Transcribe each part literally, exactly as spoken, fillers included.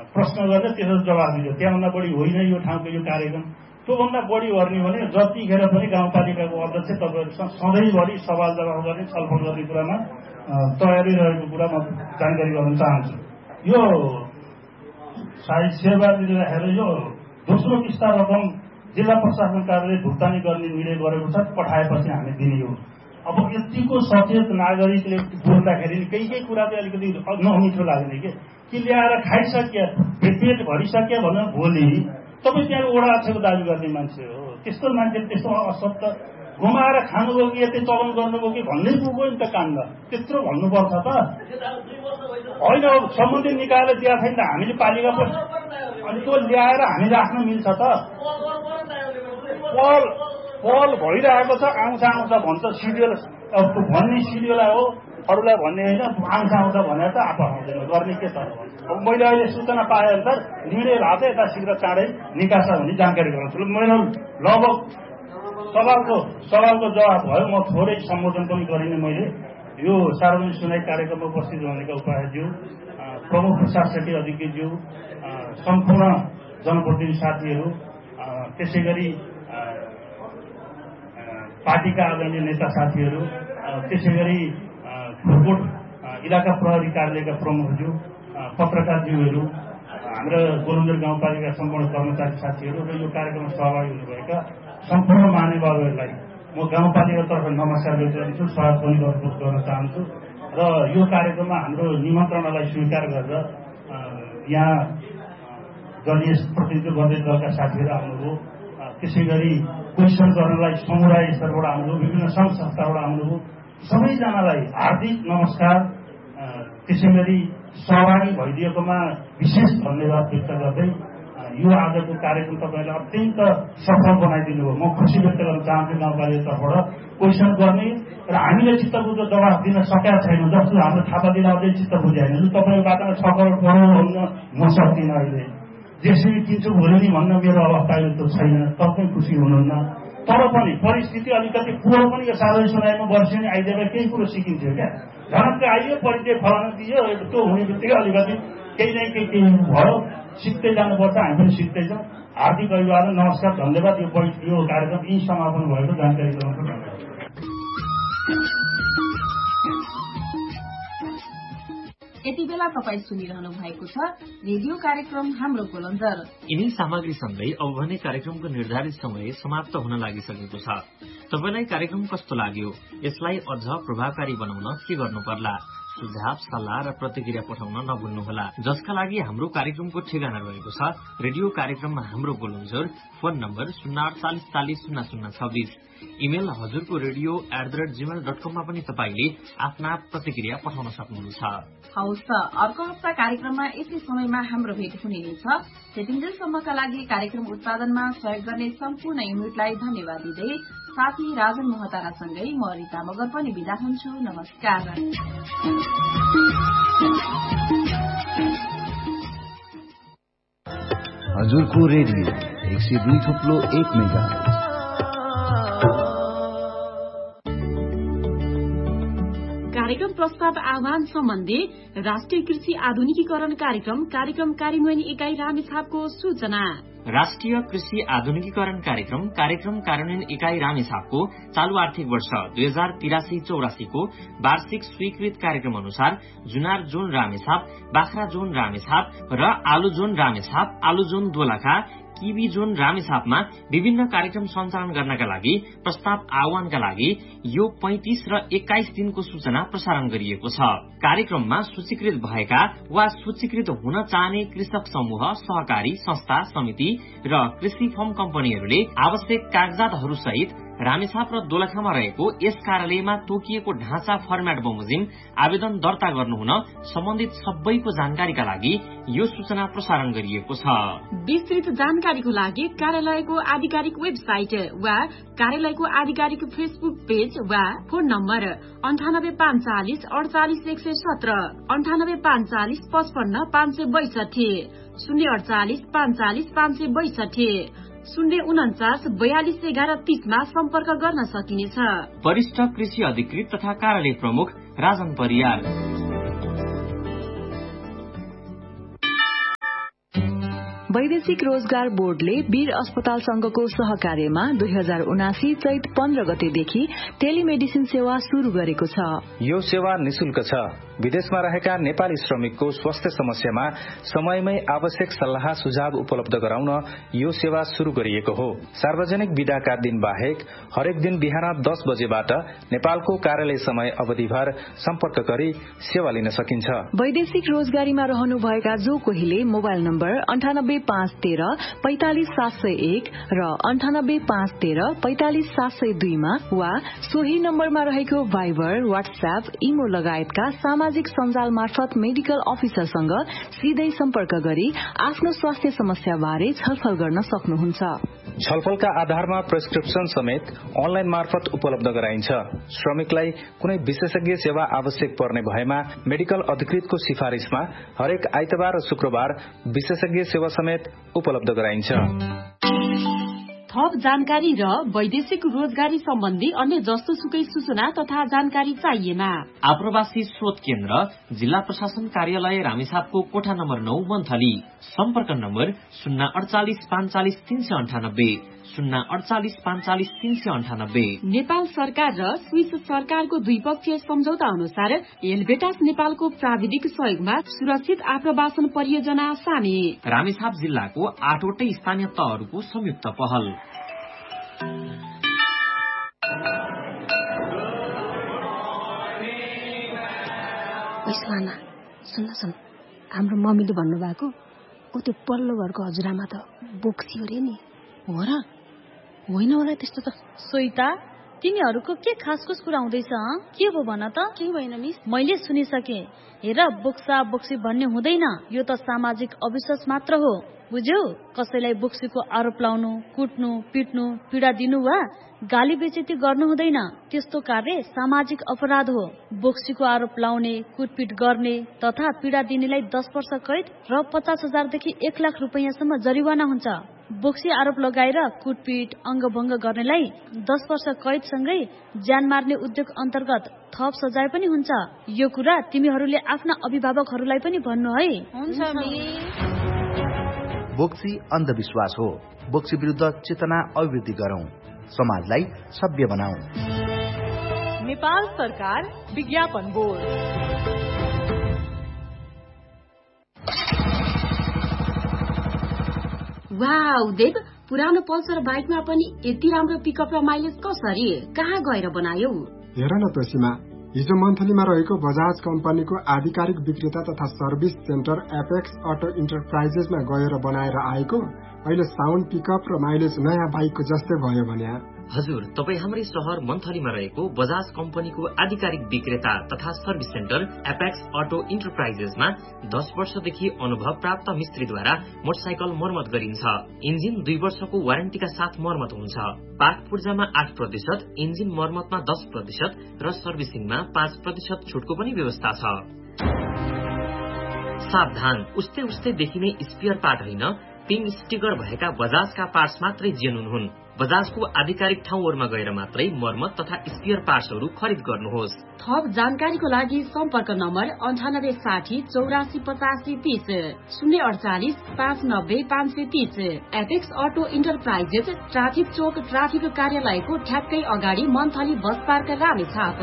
प्रश्न गरेर त्यसको जवाफ दिन्छ। त्यहाँभन्दा बढी होइन यो ठाउँको यो कार्यक्रम। त्योभन्दा बढी गर्ने भने जतिखेर पनि गाउँपालिकाको अध्यक्ष तपाईँहरूसँग सधैँभरि सवाल जवाफ गर्ने छलफल गर्ने कुरामा तयारी रहेको कुरा म जानकारी गराउन चाहन्छु। यो सायद सेवा दिँदाखेरि यो दोस्रो किस्ता रकम जिल्ला प्रशासन कार्यालय भुक्तानी गर्ने निर्णय गरेको छ, पठाएपछि हामी दिने हो। अब यतिको सचेत नागरिकले बोल्दाखेरि केही केही कुरा चाहिँ अलिकति नमिठो लाग्ने के कि ल्याएर खाइसक्यो पेट भरिसक्यो भनेर भोलि तपाईँ त्यहाँ ओडा अध्यक्षको दाबी गर्ने मान्छे हो। त्यस्तो मान्छे त्यस्तो अशब्द घुमाएर खानुभयो कि यति चलन गर्नुभयो कि भन्नै पुग्यो नि त काण्ड। त्यत्रो भन्नुपर्छ त होइन। सम्बन्धित निकायले दिएको छैन त हामीले पालिका पनि अनि त्यो ल्याएर हामी राख्न मिल्छ त। पहल पहल भइरहेको छ, आउँछ आउँछ भन्छ सिडिओल भन्ने सिडिओलाई हो, अरूलाई भन्ने होइन। आउँछ आउँछ भनेर त आफू आउँदैन गर्ने के छ। अब मैले अहिले सूचना पाए अनुसार निर्णय भएको छ यता शीघ्र चाँडै निकास भन्ने जानकारी गराउँछु। मेरो लगभग सवालको सवालको जवाब भयो। म थोरै सम्बोधन पनि गरिनँ। मैले यो सार्वजनिक सुनाइ कार्यक्रममा उपस्थित हुनेका उपाध्यक्षज्यू, प्रमुख प्रशासकीय अधिकृतज्यू, सम्पूर्ण जनप्रतिनिधि साथीहरू, त्यसै गरी पार्टीका आदरणीय नेता साथीहरू, त्यसै गरी खुरकोट इलाका प्रहरी कार्यालयका प्रमुखज्यू, पत्रकारज्यूहरू, हाम्रो गोलन्जर गाउँपालिका सम्पूर्ण कर्मचारी साथीहरू र यो कार्यक्रममा सहभागी हुनुभएका सम्पूर्ण महानुभावहरूलाई म गाउँपालिकातर्फ नमस्कार व्यक्त गर्छु, स्वागत पनि गर्न चाहन्छु। र यो कार्यक्रममा हाम्रो निमन्त्रणालाई स्वीकार गरेर यहाँ दलीय प्रतिनिधित्व गर्ने दलका साथीहरू आउनुभयो, त्यसै गरी क्वेसन गर्नलाई समुदाय स्तरबाट आउनुभयो, विभिन्न सङ्घ संस्थाबाट आउनुभयो। सबैजनालाई हार्दिक नमस्कार। त्यसै गरी सहभागी भइदिएकोमा विशेष धन्यवाद व्यक्त गर्दै यो आजको कार्यक्रम तपाईँले अत्यन्त सफल बनाइदिनु भयो। म खुसी व्यक्त गर्न चाहन्छु गाउँपालिका तर्फबाट क्वेसन गर्ने र हामीले चित्त बुझ्दो जवाफ दिन सकेका छैनौँ। जस्तो हाम्रो थापा दिन अझै चित्त बुझाएन। तपाईँको बाटोमा छ करोड करोड भन्न म सक्दिनँ। अहिले जेसरी किन्छु भोलि नि भन्न मेरो अवस्था अहिले त छैन। तपाईँ खुसी हुनुहुन्न। तर पनि परिस्थिति अलिकति पुरो पनि यो सार्वजनिक सुनाइमा वर्षेनी आइदिएर केही कुरो सिकिन्थ्यो क्या। झनक्क आइयो, परिचय फलाउन दियो, त्यो हुने बित्तिकै अलिकति केही न केही केही भयो। सिक्दै जानुपर्छ, हामी पनि सिक्दैछौँ। हार्दिक अभिवादन, नमस्कार, धन्यवाद। यो यो कार्यक्रम यहीँ समापन भएको जानकारी गराउँछु। यति बेला तपाईँ सुनिरहनु भएको छ रेडियो कार्यक्रम हाम्रो गोलन्जर। यिनै सामग्री सँगै अब भने कार्यक्रमको निर्धारित समय समाप्त हुन लागिसकेको छ। तपाईलाई कार्यक्रम कस्तो लाग्यो? यसलाई अझ प्रभावकारी बनाउन के गर्नु पर्ला? सुझाव, सल्लाह र प्रतिक्रिया पठाउन नभुल्नुहोला। जसका लागि हाम्रो कार्यक्रमको ठेगाना रहेको छ रेडियो कार्यक्रममा हाम्रो गोलन्जर, फोन नम्बर शून्य अडचालिस चालिस शून्य शून्य छब्बीस। इमेल हजुरको radio at the rate Gmail dot कममा पनि तपाईँले आफ्ना प्रतिक्रिया पठाउन सक्नुहुन्छ। हवस् त, अर्को हप्ता कार्यक्रममा यस्तै समयमा हाम्रो भेट हुने नै छ। त्यतिन्जेलसम्मका लागि कार्यक्रम उत्पादनमा सहयोग गर्ने सम्पूर्ण युनिटलाई धन्यवाद दिँदै साथी राजन मोहतारासँगै म रिता मगर पनि बिदा हुन्छु। नमस्कार। हजुरको रेडियो एक सय दुई थुप्लो एक मेगा कार्यक्रम प्रस्ताव आह्वान सम्बन्धी राष्ट्रिय कृषि आधुनिकीकरण कार्यक्रम कार्यक्रम कार्यान्वयन इकाई रामेछापको सूचना। राष्ट्रिय कृषि आधुनिकीकरण कार्यक्रम कार्यक्रम कार्यान्वयन इकाई रामेछापको चालू आर्थिक वर्ष दुई हजार तिरासी चौरासीको वार्षिक स्वीकृत कार्यक्रम अनुसार जुनार जोन रामेछाप, बाख्रा जोन रामेछाप र आलु जोन रामेछाप, आलु जोन दोलखा, किबी जोन रामेछापमा विभिन्न कार्यक्रम सञ्चालन गर्नका लागि प्रस्ताव आह्वानका लागि यो पैंतिस र एक्काइस दिनको सूचना प्रसारण गरिएको छ। कार्यक्रममा सूचीकृत भएका वा सूचीकृत हुन चाहने कृषक समूह, सहकारी संस्था, समिति र कृषि फर्म कम्पनीहरूले आवश्यक कागजातहरू सहित रामेछाप र दोलखामा रहेको यस कार्यालयमा तोकिएको ढाँचा फर्मेट बमोजिम आवेदन दर्ता गर्नुहुन सम्बन्धित सबैको जानकारीका लागि यो सूचना प्रसारण गरिएको छ। विस्तृत जानकारीको लागि कार्यालयको आधिकारिक वेबसाइट वा कार्यालयको आधिकारिक फेसबुक पेज वा फोन नम्बर अन्ठानब्बे पाँच चालिस अडचालिस एक सय सत्र, अन्ठानब्बे पाँच चालिस पचपन्न पाँच सय बैसठी, शून्य अडचालिस पाँच चालिस पाँच सय बैसठी, शून्य उन्चास बयालिस एघार तीसमा सम्पर्क गर्न सकिनेछ। वरिष्ठ कृषि अधिकृत तथा कार्यालय प्रमुख राजन परियार। वैदेशिक रोजगार बोर्डले वीर अस्पताल संघको सहकार्यमा दुई हजार उनासी चैत पन्ध्र गतेदेखि टेलिमेडिसिन सेवा शुरू गरेको छ। यो सेवा निशुल्क छ। विदेशमा रहेका नेपाली श्रमिकको स्वास्थ्य समस्यामा समयमै आवश्यक सल्लाह सुझाव उपलब्ध गराउन यो सेवा शुरू गरिएको हो। सार्वजनिक बिदाका दिन बाहेक हरेक दिन बिहान दस बजेबाट नेपालको कार्यालय समय अवधिभर सम्पर्क गरी सेवा लिन सकिन्छ। वैदेशिक रोजगारीमा रहनुभएका जो कोहीले मोबाइल नम्बर अन्ठानब्बे पाँच तेह्र पैंतालिस सात सय एक र अन्ठानब्बे पाँच तेह्र पैंतालिस सात सय दुईमा वा सोही नम्बरमा रहेको भाइबर, व्हाट्सएप, इमो लगायतका सामाजिक सञ्जाल मार्फत मेडिकल अफिसरसँग सिधै सम्पर्क गरी आफ्नो स्वास्थ्य समस्या बारे छलफल गर्न सक्नुहुन्छ। छलफलका आधारमा प्रेस्क्रिप्सन समेत अनलाइन मार्फत उपलब्ध गराइन्छ। श्रमिकलाई कुनै विशेषज्ञ सेवा आवश्यक पर्ने भएमा मेडिकल अधिकृतको सिफारिशमा हरेक आइतबार र शुक्रबार विशेषज्ञ सेवा समेत उपलब्ध गराइन्छ। थप जानकारी र वैदेशिक रोजगारी सम्बन्धी अन्य जस्तो सुकै सूचना तथा जानकारी चाहिएमा आप्रवासी स्रोत केन्द्र जिल्ला प्रशासन कार्यालय रामेछापको कोठा नम्बर नौ मन्थली, सम्पर्क नम्बर शून्य अडचालिस पाँचचालिस तीन सय अन्ठानब्बे शून्य अडचालिस पाँचचालिस तीन सय अन्ठानब्बे। नेपाल सरकार र स्विस सरकारको द्विपक्षीय सम्झौता अनुसार एलबेटास नेपालको प्राविधिक सहयोगमा सुरक्षित आप्रवासन परियोजना सामेल। रामेछाप जिल्लाको आठवटै स्थानीय तहहरूको संयुक्त पहल। सुन सुन हाम्रो मम्मीले भन्नुभएको ऊ त्यो पल्लो घरको हजुरआमा त बोक्सी अरे नि। हो र? होइन होला त्यस्तो त। सोइता तिमीहरूको के खासखुस कुरा हुँदैछ? के हो भन त? केही भएन मिस, मैले सुनिसके। हेर, बोक्सा बोक्सी भन्ने हुँदैन, यो त सामाजिक अविश्वास मात्र हो, बुझ्यौ? कसैलाई बोक्सीको आरोप लाउनु, कुट्नु, पिट्नु, पीडा दिनु वा गाली बेइज्जती गर्नु हुँदैन। त्यस्तो कार्य सामाजिक अपराध हो। बोक्सीको आरोप लाउने, कुटपिट गर्ने तथा पीडा दिनेलाई दस वर्ष कैद र पचास हजारदेखि एक लाख रुपियाँसम्म जरिवाना हुन्छ। बोक्सी आरोप लगाएर कुटपिट, अङ्गभङ्ग गर्नेलाई दस वर्ष कैदसँगै ज्यान मार्ने उद्योग अन्तर्गत थप सजाय पनि हुन्छ। यो कुरा तिमीहरूले आफ्ना अभिभावकहरूलाई पनि भन्नु है। हुन्छ मिस। बोक्सी अन्धविश्वास हो। बोक्सी विरुद्ध चेतना अभिवृद्धि गरौं, समाजलाई सभ्य बनाऊ। नेपाल सरकार विज्ञापन बोर्ड। वाउ देव, पुरानो पल्सर बाइकमा पनि यति राम्रो पिकअप र माइलेज कसरी? कहाँ गएर बनायौ? हेर न त सीमा, हिजो मन्थलीमा रहेको बजाज कम्पनीको आधिकारिक विक्रेता तथा सर्भिस सेन्टर एपेक्स अटो इन्टरप्राइजेसमा गएर बनाएर आएको। अहिले साउन्ड पिकअप र माइलेज नयाँ बाइकको जस्तै भयो भने। हजुर, तपाईँ हाम्रै शहर मन्थलीमा रहेको बजाज कम्पनीको आधिकारिक विक्रेता तथा सर्भिस सेन्टर एपेक्स अटो इन्टरप्राइजेसमा दस वर्षदेखि अनुभव प्राप्त मिस्त्रीद्वारा मोटरसाइकल मर्मत गरिन्छ। इन्जिन दुई वर्षको वारेन्टीका साथ मर्मत हुन्छ। पार्ट पूर्जामा आठ प्रतिशत, इन्जिन मर्मतमा दस प्रतिशत र सर्भिसिङमा पाँच प्रतिशत छुटको पनि व्यवस्था छ। सावधान, उस्तै उस्तै देखिने स्पियर पार्ट होइन, पिन स्टिकर भएका बजाजका पार्ट्स मात्रै जेनुन हुन्। बजाजको आधिकारिक ठाउँहरूमा गएर मात्रै मर्मत तथा स्पियर पार्ट्सहरू खरिद गर्नुहोस्। थप जानकारीको लागि सम्पर्क नम्बर अन्ठानब्बे साठी चौरासी पचासी तीस शून्य अडचालिस पाँच नब्बे पाँच सय तीस। एपेक्स अटो इन्टरप्राइजेस, ट्राफिक चोक, ट्राफिक कार्यालयको ठ्याक्कै अगाडि, मन्थली बस पार्क, रामेछाप।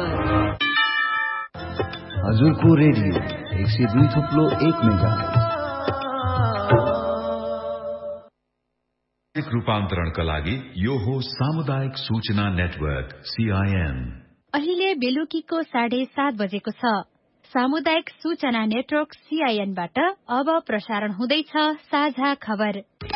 हजुरको रेडियो एक सय दुई थुप्लो एक मेगा रूपान्तरणका लागि यो हो सामुदायिक सूचना नेटवर्क सीआईएन। अहिले बेलुकीको साढे सात बजेको छ। सामुदायिक सूचना नेटवर्क सीआईएनबाट अब प्रसारण हुँदैछ साझा खबर।